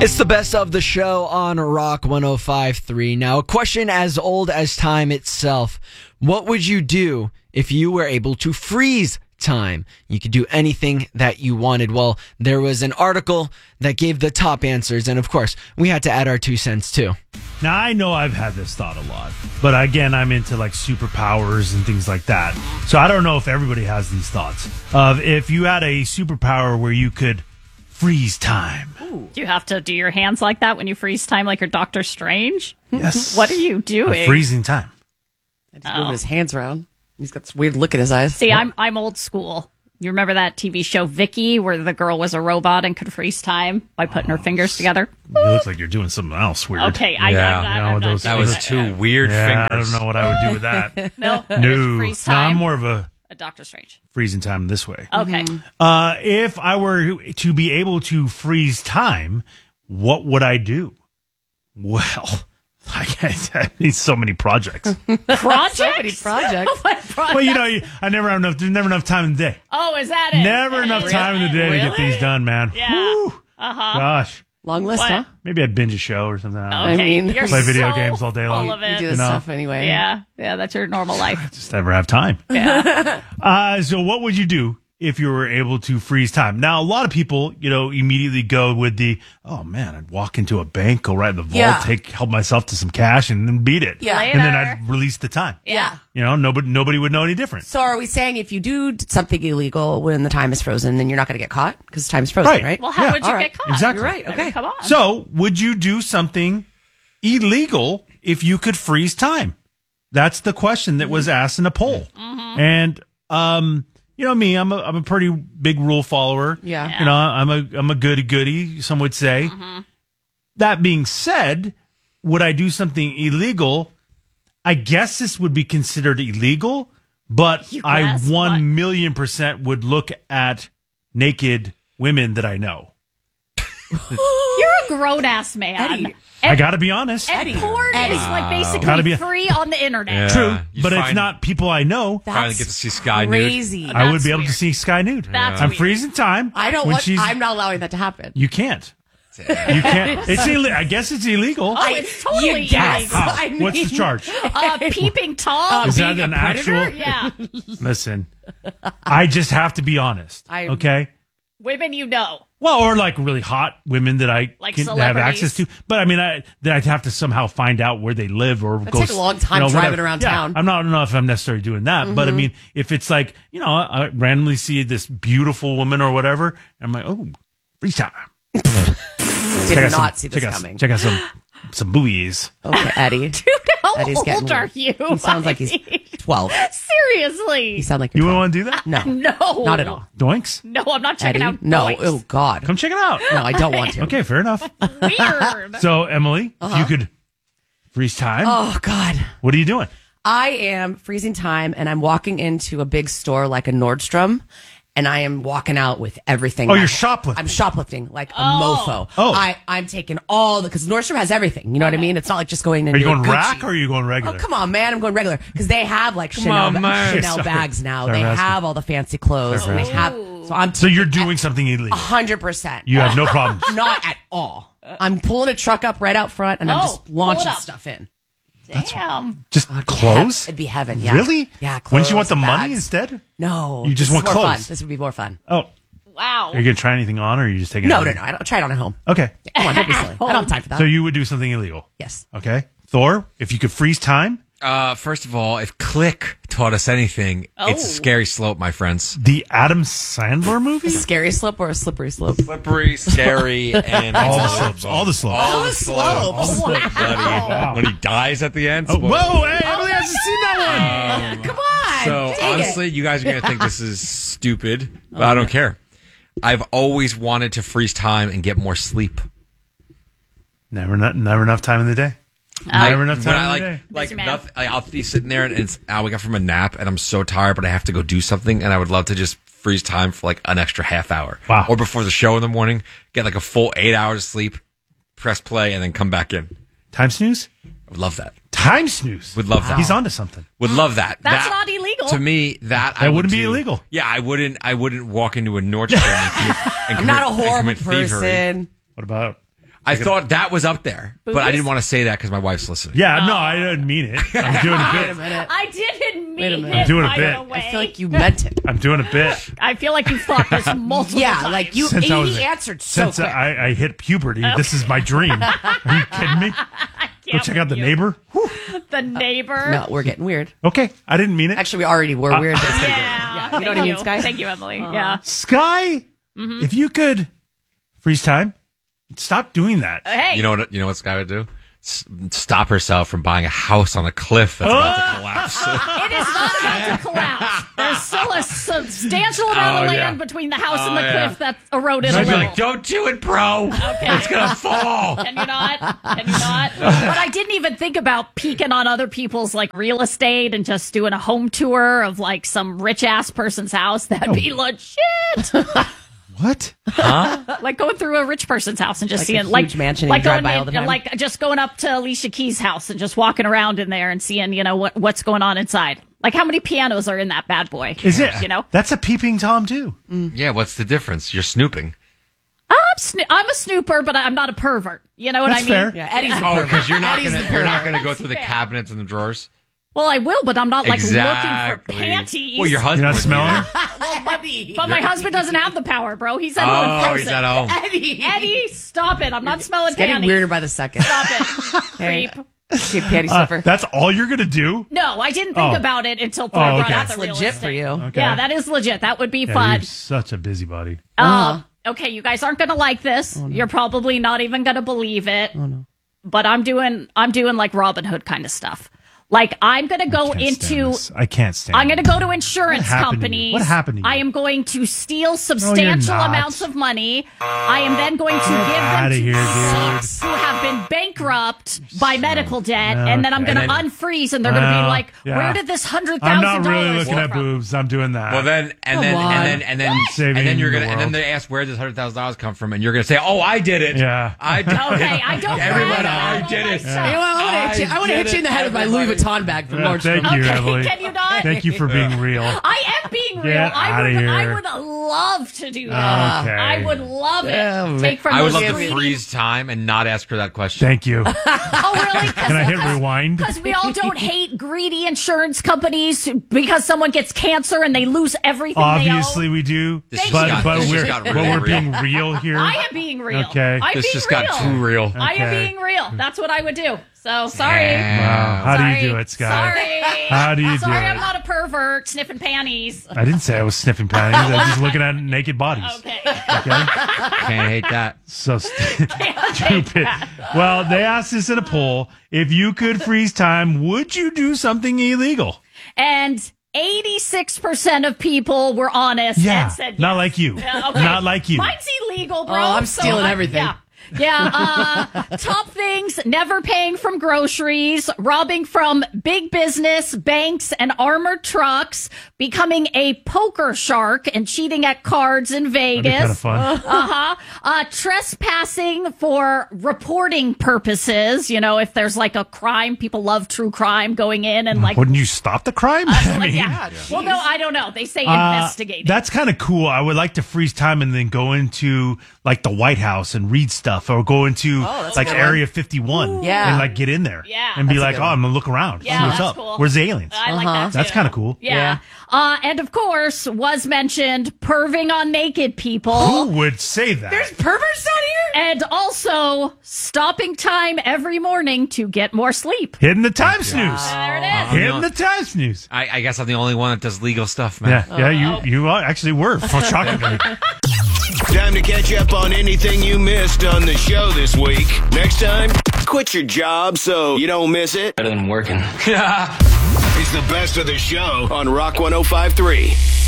It's the best of the show on Rock 105.3. Now, a question as old as time itself. What would you do if you were able to freeze time? You could do anything that you wanted. Well, there was an article that gave the top answers, and of course, we had to add our 2 cents too. Now, I know I've had this thought a lot, but again, I'm into like superpowers and things like that. So I don't know if everybody has these thoughts of if you had a superpower where you could freeze time. Do you have to do your hands like that when you freeze time, like you're Doctor Strange? Yes. What are you doing? Freezing time. He's moving his hands around. He's got this weird look in his eyes. See, I'm old school. You remember that TV show Vicky, where the girl was a robot and could freeze time by putting her fingers together? You look like you're doing something else weird. Okay, That was two weird fingers. I don't know what I would do with that. No, freeze No, time. I'm more of a Doctor Strange. freezing time this way. Okay. If I were to be able to freeze time, what would I do? Well, I need so many projects. Projects? So many projects. What projects? Well, you know, I never have enough. There's never enough time in the day. Oh, is that it? Never enough time in the day to get things done, man. Yeah. Woo. Gosh, Long list, What? huh? maybe I'd binge a show or something. I don't know. I mean, You're Play video so games all day long. full of You it. do this know. stuff anyway. Yeah, that's your normal life. Just never have time. Yeah. So what would you do if you were able to freeze time? Now, a lot of people, immediately go with the, oh man, I'd walk into a bank, go right in the vault, Yeah. help myself to some cash and then beat it. Yeah. And then Later. I'd release the time. Yeah. Nobody would know any different. So are we saying if you do something illegal when the time is frozen, then you're not going to get caught because time is frozen, right? Well, how Yeah. would you All right. get caught? Exactly. You're right. Okay. Come on. So, would you do something illegal if you could freeze time? That's the question that was asked in a poll. And me, I'm a pretty big rule follower. Yeah. I'm a goody, some would say. That being said, would I do something illegal? I guess this would be considered illegal, but You I guess? 1,000,000% would look at naked women that I know. You're a grown ass man. Eddie. I got to be honest. And porn is like Gotta basically be- free on the internet. Yeah. True, you'd but it's find- not people I know. Finally get to see Sky nude. crazy. I would That's be able to weird. see Sky nude. That's I'm weird. freezing time. I don't when want. she's- I'm not allowing that to happen. You can't. You can't. It's I guess it's illegal. Oh, it's totally you guess. illegal. How? I mean- What's the charge? Peeping Tom. Is that being an a predator? actual? Yeah. Listen, I just have to be honest. Okay. Women you know. Well, or like really hot women that I Like can have celebrities. access to. But I mean, that I'd have to somehow find out where they live or go. take a long time driving around Yeah, town. I'm not. I don't know if I'm necessarily doing that. But I mean, if it's like I randomly see this beautiful woman or whatever, I'm like, oh, freeze time. Did not see this coming. Check out some boobies. Okay, Eddie. Dude, how Eddie's getting old are weird. you? He sounds like he's 12. Seriously. You sound like You you're 12. want to do that? No, No. not at all. Doinks? No, I'm not checking Eddie, out no. boys. Oh God, Come check it out. no, I don't want to. Okay, fair enough. Weird. So, Emily, if you could freeze time, Oh God, what are you doing? I am freezing time, and I'm walking into a big store like a Nordstrom, and I am walking out with everything. Oh, you're shoplifting. I'm shoplifting like a mofo. Oh. I'm taking all because Nordstrom has everything. You know what I mean? It's not like just going in. Are you going Gucci. rack or are you going regular? Oh, come on, man. I'm going regular because they have like Chanel, on, man. Chanel Sorry. bags now. Sorry They for asking. have all the fancy clothes Sorry and for they have. So I'm So you're doing something illegal. 100%. You have no problem. Not at all. I'm pulling a truck up right out front and I'm Oh, just launching pull it up. stuff in. Damn. Just clothes? It'd be heaven. Yeah. Really? Yeah. Wouldn't you want clothes, the money bags. instead? No. You just this want is more clothes. Fun. This would be more fun. Oh, Wow. are you going to try anything on or are you just taking No, it? no, no. I don't try it on at home. Okay. Come on, don't be silly. I don't have time for that. So you would do something illegal. Yes. Okay. Thor, if you could freeze time, First of all, if Click taught us anything, it's a scary slope, my friends. the Adam Sandler movie? Scary slope or a slippery slope? Slippery, scary, and All the slopes. All the slopes. All the slopes. Wow. When he dies at the end. Oh, whoa, hey, Emily hasn't seen that Come on. So dang honestly, it. you guys are going to think this is stupid, but I don't care. I've always wanted to freeze time and get more sleep. one. Never enough time in the day. Never enough When time I in the day. like Busy man. nothing, I'll be sitting there and it's, I wake up from a nap and I'm so tired, but I have to go do something, and I would love to just freeze time for like an extra half hour. Wow. Or before the show in the morning, get like a full 8 hours of sleep, press play, and then come back in. Time snooze? I would love that. Time snooze. Would love that. He's onto something. Would love that. That's That- not illegal. To me, that I That would wouldn't be do. illegal. Yeah, I wouldn't walk into a Nordstrom and I'm not a commit horrible thievery. person. What about I thought that was up there, but I Boobies? didn't want to say that because my wife's listening. Yeah, no, I didn't mean it. I'm doing a Wait a bit. minute. I didn't Wait a mean minute. it. I'm doing a by bit. the way. I feel like you meant it. I'm doing a bit. I feel like you've thought this multiple Yeah, times. like you. Since I was He answered so Since quick. I hit puberty, this is my dream. Are you kidding me? Go check out the neighbor. Whew. The neighbor. No, we're getting weird. Okay, I didn't mean it. Actually, we already were weird. But it's gonna get- Yeah. you know what I mean, Sky? Thank you, Emily. Yeah. Sky, if you could freeze time, stop doing that. Hey. You know what Sky would do? Stop herself from buying a house on a cliff that's about to collapse. It is not about to collapse. There's still a substantial amount of yeah. land between the house and the yeah. cliff that's eroded a I'd be little. like, don't do it, bro. It's gonna fall. Can you not? Can you not? But I didn't even think about peeking on other people's like real estate and just doing a home tour of like some rich ass person's house. That'd be legit. What? Like going through a rich person's house and just Like a seeing huge like mansion like you drive going by in, all the time? like just going up to Alicia Keys' house and just walking around in there and seeing what's going on inside. Like how many pianos are in that bad boy? Is it? You know, That's a peeping Tom too. Yeah, what's the difference? You're snooping. I'm a snooper, but I'm not a pervert. You know what That's I mean? fair. Yeah, Eddie's the Oh, pervert. because you're not Eddie's gonna the you're not pervert. gonna go through the fair. cabinets and the drawers. Well, I will, but I'm not like Exactly. looking for panties. Well, your husband. You're not would smelling? do But my husband doesn't have the power, bro. He's at home that. Oh, frozen. he's at home. Eddie, stop it! I'm not smelling It's getting panties. weirder by the second. Stop it, Hey. creep. Okay, Patty Sniffer. That's all you're gonna do? No, I didn't think Oh. about it until Thor brought okay. out That's the real legit estate. for you. Okay. Yeah, that is legit. That would be Yeah, fun. you're such a busybody. Okay, you guys aren't gonna like this. You're probably not even gonna believe it. Oh no. But I'm doing like Robin Hood kind of stuff. Like I'm gonna go into I can't stand I'm going to this. go to insurance What happened to you? companies. What happened to you? I am going to steal substantial not. amounts of money. I am then going to give them outta to here, people who have been bankrupt by medical debt, and then I'm going to And then- unfreeze, and they're going to be Well, like, yeah. "Where did this $100,000 I'm not really looking come at from?" boobs. I'm doing that. Well, then Saving you're gonna the and then world. they ask where does $100,000 come from, and you're gonna say, "Oh, I did it." Yeah. I did. Okay, I don't. Everyone, brag I about did it. myself. You know what? I want to hit you in the head with my Louis Vuitton bag from Nordstrom. Thank you, Okay, Emily. can you not? Thank you for being real. I am being real. Get outta here. I would love to do that. Okay. I would love it. Yeah, Take from I would those love to greedy- freeze time and not ask her that question. Thank you. Oh, really? Can I hit rewind? Because we all don't hate greedy insurance companies because someone gets cancer and they lose everything Obviously, they own. we do. This just But got really we're real. being real here. I am being real. Okay. I'm This being just real. got too real. I am Okay. being real. That's what I would do. So sorry. Wow. How do Sorry. you do it, Sky? Sorry. How do you do Sorry, it? I'm not a pervert sniffing panties. I didn't say I was sniffing panties. I was just looking at naked bodies. Okay. Okay? Can't hate that. So stupid. Well, they asked this in a poll. If you could freeze time, would you do something illegal? And 86% of people were honest Yeah. and said yes. Not like you. Yeah, okay. Not like you. Mine's illegal, bro. Oh, I'm stealing everything. Yeah. Top things: never paying from groceries, robbing from big business, banks, and armored trucks, becoming a poker shark and cheating at cards in That'd be kind of Vegas. fun. Trespassing for reporting purposes. You know, if there's like a crime, people love true crime going in and like. Wouldn't you stop the crime? I mean, Yeah. Well, no, I don't know. They say investigating. That's kind of cool. I would like to freeze time and then go into like the White House and read stuff, or go into that's like a good one. Area 51 Yeah. and like get in there, Yeah. and be That's a like, good oh, one. I'm gonna look around, Yeah, see what's that's up. cool. Where's the aliens? I like that too. That's kind of cool. Yeah. And of course, was mentioned perving on naked people. Who would say that? Perverts out here? And also stopping time every morning to get more sleep. Hitting the time snooze. There it is. Hitting the time snooze. I guess I'm the only one that does legal stuff, man. Yeah, you actually were. Shockingly. Time to catch up on anything you missed on the show this week. Next time, quit your job so you don't miss it. Better than working. It's the best of the show on Rock 105.3.